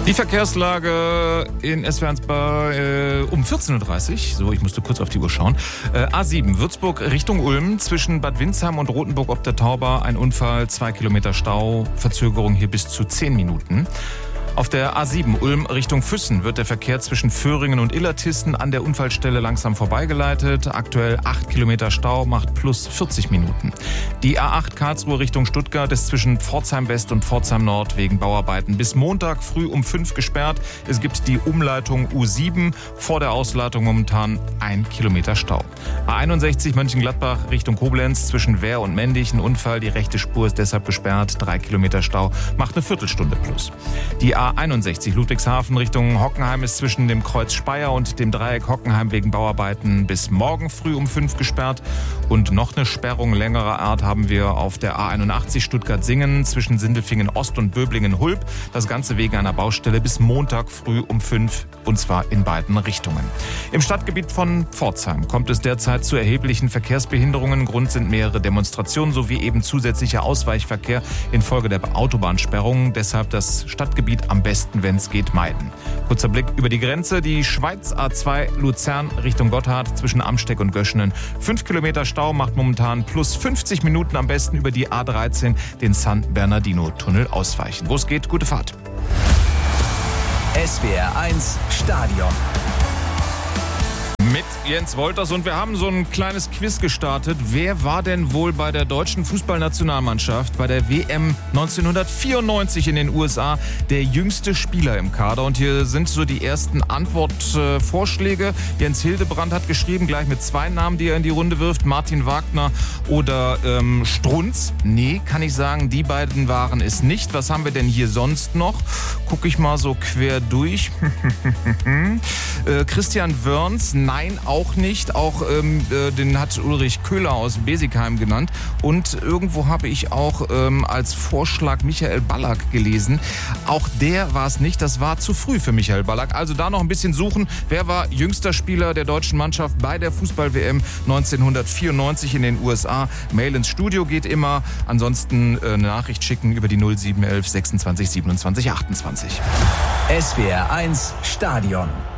Die Verkehrslage in SWR1 um 14.30 Uhr. So, ich musste kurz auf die Uhr schauen. A7 Würzburg Richtung Ulm zwischen Bad Windsheim und Rothenburg ob der Tauber. Ein Unfall, 2 Kilometer Stau, Verzögerung hier bis zu 10 Minuten. Auf der A7 Ulm Richtung Füssen wird der Verkehr zwischen Föhringen und Illertissen an der Unfallstelle langsam vorbeigeleitet. Aktuell 8 Kilometer Stau, macht plus 40 Minuten. Die A8 Karlsruhe Richtung Stuttgart ist zwischen Pforzheim West und Pforzheim Nord wegen Bauarbeiten bis Montag früh um 5 gesperrt. Es gibt die Umleitung U7, vor der Ausleitung momentan 1 Kilometer Stau. A61 Mönchengladbach Richtung Koblenz zwischen Wehr und Mendig ein Unfall. Die rechte Spur ist deshalb gesperrt. 3 Kilometer Stau, macht eine Viertelstunde plus. Die A61 Ludwigshafen Richtung Hockenheim ist zwischen dem Kreuz Speyer und dem Dreieck Hockenheim wegen Bauarbeiten bis morgen früh um 5 gesperrt. Und noch eine Sperrung längerer Art haben wir auf der A81 Stuttgart-Singen zwischen Sindelfingen Ost und Böblingen-Hulb. Das Ganze wegen einer Baustelle bis Montag früh um 5 und zwar in beiden Richtungen. Im Stadtgebiet von Pforzheim kommt es derzeit zu erheblichen Verkehrsbehinderungen. Grund sind mehrere Demonstrationen sowie eben zusätzlicher Ausweichverkehr infolge der Autobahnsperrung. Deshalb das Stadtgebiet am besten, wenn es geht, meiden. Kurzer Blick über die Grenze. Die Schweiz A2 Luzern Richtung Gotthard zwischen Amsteck und Göschenen. 5 Kilometer Stau, macht momentan plus 50 Minuten, am besten über die A13 den San Bernardino-Tunnel ausweichen. Wo es geht, gute Fahrt. SWR1 Stadion. Mit Jens Wolters und wir haben so ein kleines Quiz gestartet. Wer war denn wohl bei der deutschen Fußballnationalmannschaft bei der WM 1994 in den USA der jüngste Spieler im Kader? Und hier sind so die ersten Antwortvorschläge. Jens Hildebrand hat geschrieben, gleich mit 2 Namen, die er in die Runde wirft. Martin Wagner oder Strunz. Nee, kann ich sagen, die beiden waren es nicht. Was haben wir denn hier sonst noch? Gucke ich mal so quer durch. Christian Wörns, nein, auch nicht. Auch den hat Ulrich Köhler aus Besigheim genannt. Und irgendwo habe ich auch als Vorschlag Michael Ballack gelesen. Auch der war es nicht. Das war zu früh für Michael Ballack. Also da noch ein bisschen suchen. Wer war jüngster Spieler der deutschen Mannschaft bei der Fußball-WM 1994 in den USA? Mail ins Studio geht immer. Ansonsten eine Nachricht schicken über die 0711 26 27 28. SWR1 Stadion.